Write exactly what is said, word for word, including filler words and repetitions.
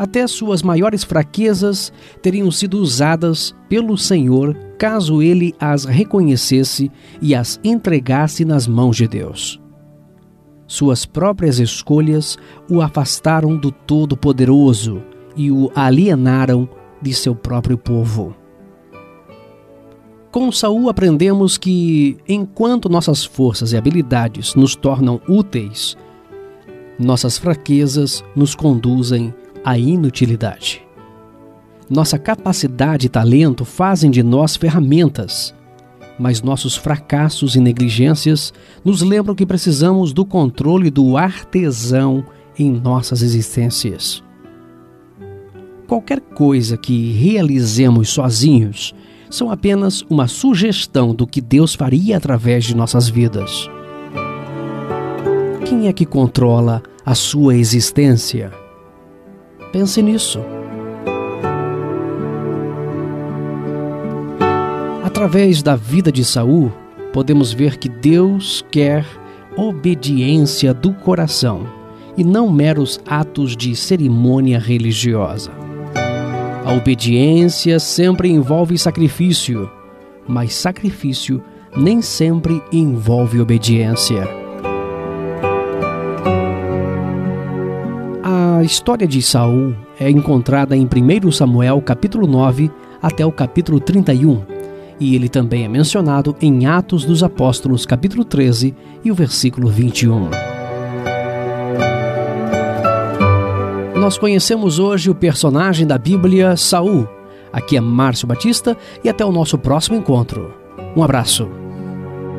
Até suas maiores fraquezas teriam sido usadas pelo Senhor caso ele as reconhecesse e as entregasse nas mãos de Deus. Suas próprias escolhas o afastaram do Todo-Poderoso e o alienaram de seu próprio povo. Com Saul aprendemos que, enquanto nossas forças e habilidades nos tornam úteis, nossas fraquezas nos conduzem à inutilidade. Nossa capacidade e talento fazem de nós ferramentas, mas nossos fracassos e negligências nos lembram que precisamos do controle do artesão em nossas existências. Qualquer coisa que realizemos sozinhos são apenas uma sugestão do que Deus faria através de nossas vidas. Quem é que controla a sua existência? Pense nisso. Através da vida de Saul, podemos ver que Deus quer obediência do coração e não meros atos de cerimônia religiosa. A obediência sempre envolve sacrifício, mas sacrifício nem sempre envolve obediência. A história de Saul é encontrada em primeiro Samuel, capítulo nove, até o capítulo trinta e um, e ele também é mencionado em Atos dos Apóstolos, capítulo treze, e o versículo vinte e um. Nós conhecemos hoje o personagem da Bíblia, Saul. Aqui é Márcio Batista e até o nosso próximo encontro. Um abraço.